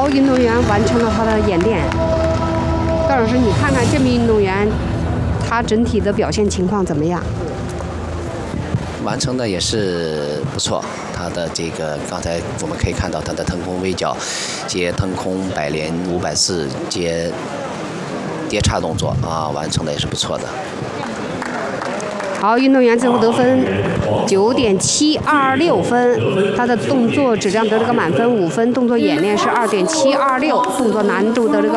好，运动员完成了他的演练。高老师，你看看这名运动员，他整体的表现情况怎么样？ 完成的也是不错，他的这个刚才我们可以看到他的腾空微脚接腾空百连540接跌叉动作啊，完成的也是不错的。 好，运动员最后得分9.726分，他的动作质量得了个满分5分，动作演练是2.726，动作难度得了个